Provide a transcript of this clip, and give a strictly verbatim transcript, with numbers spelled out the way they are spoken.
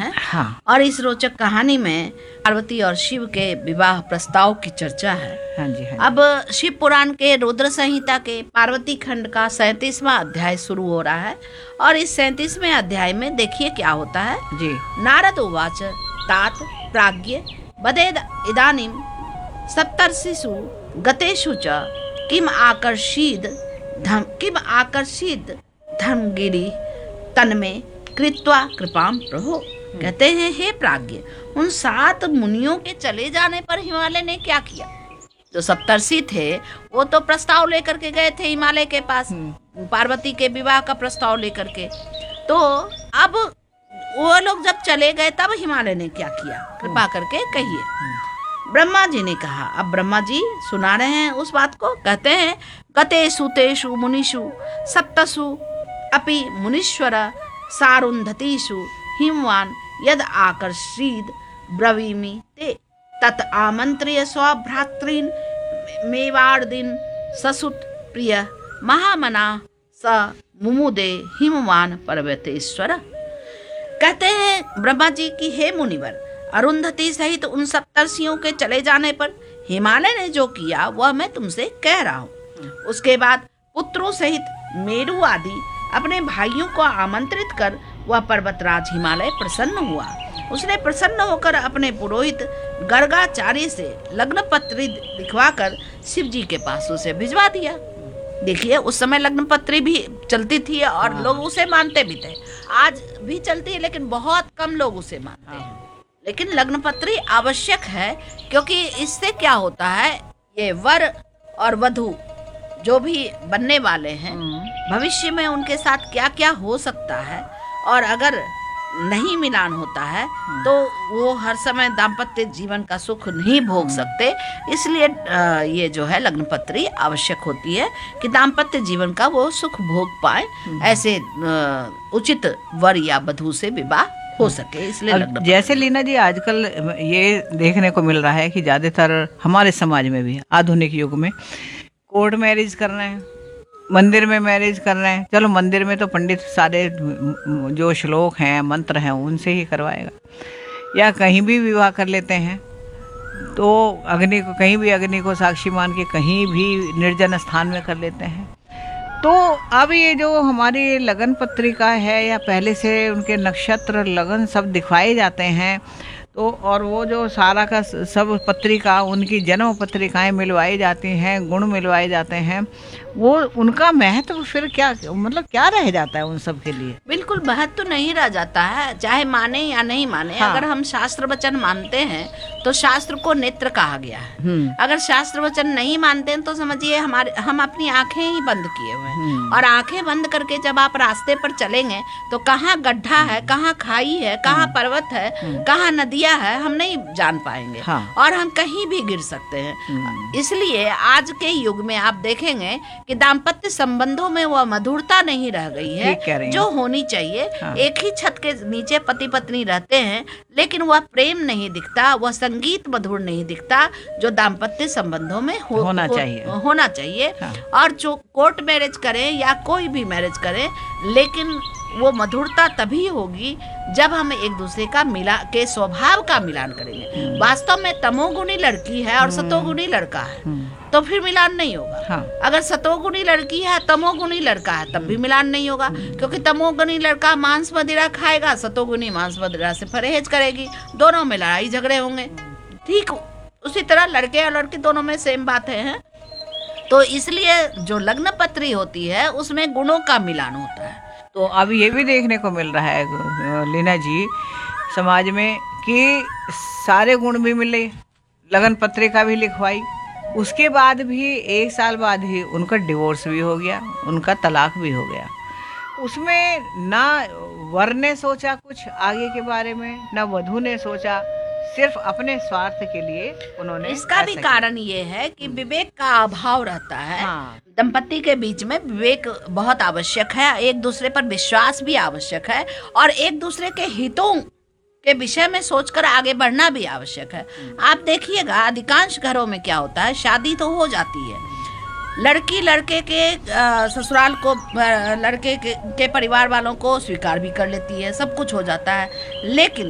हैं। हाँ और इस रोचक कहानी में पार्वती और शिव के विवाह प्रस्ताव की चर्चा है। हाँ जी हाँ जी। अब शिव पुराण के रुद्र संहिता के पार्वती खंड का सैंतीसवां अध्याय शुरू हो रहा है और इस सैंतीसवें अध्याय में देखिए क्या होता है। जी नारद उवाच तात प्राज्ञ वदेद इदानीं सप्तर्षिषु गतेषु च किम आकर्षीद धम किम आकर्षित धर्मगिरी तन्मे कृत्वा कृपाम प्रभो। कहते हैं हे प्राज्ञ, उन सात मुनियों के चले जाने पर हिमालय ने क्या किया। जो सप्तर्षि थे वो तो प्रस्ताव लेकर के गए थे हिमालय के पास, पार्वती के विवाह का प्रस्ताव लेकर के। तो अब वो लोग जब चले गए तब हिमालय ने क्या किया, कृपा करके कहिए। ब्रह्मा जी ने कहा। अब ब्रह्मा जी सुना रहे हैं उस बात को। कहते हैं गतेषु तेषु मुनिषु सप्तसु अपि मुनीश्वर सारुन्धतीषु हिमवान यद आकर्षीद ब्रवीमि ते तत् आमंत्र्य स्वभ्रातॄन् मेवार्दिन ससुत प्रिय महामना स मुमुदे हिमवान पर्वतेश्वर। कहते हैं ब्रह्मा जी की हे मुनिवर, अरुंधति सहित उन सप्तर्षियों के चले जाने पर हिमालय ने जो किया वह मैं तुमसे कह रहा हूँ। उसके बाद पुत्रों सहित मेरु आदि अपने भाइयों को आमंत्रित कर वह पर्वतराज हिमालय प्रसन्न हुआ। उसने प्रसन्न होकर अपने पुरोहित गर्गाचार्य से लग्न पत्री लिखवाकर शिव जी के पास उसे भिजवा दिया। देखिए उस समय लग्न पत्री भी चलती थी और लोग उसे मानते भी थे। आज भी चलती है लेकिन बहुत कम लोग उसे मानते हैं। लेकिन लग्न पत्री आवश्यक है, क्योंकि इससे क्या होता है, ये वर और वधू जो भी बनने वाले हैं भविष्य में उनके साथ क्या क्या हो सकता है, और अगर नहीं मिलान होता है तो वो हर समय दाम्पत्य जीवन का सुख नहीं भोग सकते। इसलिए ये जो है लग्न पत्री आवश्यक होती है कि दाम्पत्य जीवन का वो सुख भोग पाए, ऐसे उचित वर या वधू से विवाह हो सके, इसलिए लग्न। जैसे लीना जी आजकल ये देखने को मिल रहा है कि ज्यादातर हमारे समाज में भी आधुनिक युग में कोर्ट मैरिज कर रहे हैं, मंदिर में मैरिज कर रहे हैं। चलो मंदिर में तो पंडित सारे जो श्लोक हैं मंत्र हैं उनसे ही करवाएगा, या कहीं भी विवाह कर लेते हैं तो अग्नि को कहीं भी अग्नि को साक्षी मान के कहीं भी निर्जन स्थान में कर लेते हैं। तो अब ये जो हमारी लगन पत्रिका है या पहले से उनके नक्षत्र लगन सब दिखवाए जाते हैं, तो और वो जो सारा का सब पत्रिका उनकी जन्म पत्रिकाएं मिलवाई जाती हैं, गुण मिलवाए जाते हैं, वो उनका महत्व फिर क्या, मतलब क्या रह जाता है उन सब के लिए? बिल्कुल महत्व तो नहीं रह जाता है, चाहे माने या नहीं माने। हाँ। अगर हम शास्त्र वचन मानते हैं तो शास्त्र को नेत्र कहा गया है। अगर शास्त्र वचन नहीं मानते हैं तो समझिए हमारे हम अपनी आंखें ही बंद किए हुए हैं। और आंखें बंद करके जब आप रास्ते पर चलेंगे तो कहाँ गड्ढा है, कहाँ खाई है, कहाँ पर्वत है, कहाँ नदियाँ है, हम नहीं जान पाएंगे। हाँ। और हम कहीं भी गिर सकते हैं। इसलिए आज के युग में आप देखेंगे कि दाम्पत्य संबंधों में वह मधुरता नहीं रह गई है जो होनी चाहिए। हाँ। एक ही छत के नीचे पति पत्नी रहते हैं लेकिन वह प्रेम नहीं दिखता, वह संगीत मधुर नहीं दिखता जो दाम्पत्य संबंधों में हो, होना हो, चाहिए होना चाहिए। हाँ। और जो कोर्ट मैरिज करें या कोई भी मैरिज करें, लेकिन वो मधुरता तभी होगी जब हम एक दूसरे का मिला के स्वभाव का मिलान करेंगे। वास्तव में तमोगुणी लड़की है और सतोगुणी लड़का है तो फिर मिलान नहीं होगा। हाँ। अगर सतोगुणी लड़की है तमोगुणी लड़का है तब भी मिलान नहीं होगा, क्योंकि तमोगुणी लड़का मांस मदिरा खाएगा, सतोगुणी मांस मदिरा से परहेज करेगी, दोनों में लड़ाई झगड़े होंगे। ठीक उसी तरह लड़के और लड़की दोनों में सेम बात है। तो इसलिए जो लग्न पत्री होती है उसमें गुणों का मिलान होता है। तो अब ये भी देखने को मिल रहा है लीना जी समाज में कि सारे गुण भी मिले, लगन पत्रिका भी लिखवाई, उसके बाद भी एक साल बाद ही उनका डिवोर्स भी हो गया, उनका तलाक भी हो गया। उसमें ना वर ने सोचा कुछ आगे के बारे में, ना वधू ने सोचा, सिर्फ अपने स्वार्थ के लिए उन्होंने। इसका भी कारण ये है कि विवेक का अभाव रहता है। हाँ। दंपति के बीच में विवेक बहुत आवश्यक है, एक दूसरे पर विश्वास भी आवश्यक है और एक दूसरे के हितों के विषय में सोचकर आगे बढ़ना भी आवश्यक है। आप देखिएगा अधिकांश घरों में क्या होता है, शादी तो हो जाती है, लड़की लड़के के ससुराल को, लड़के के, के परिवार वालों को स्वीकार भी कर लेती है, सब कुछ हो जाता है, लेकिन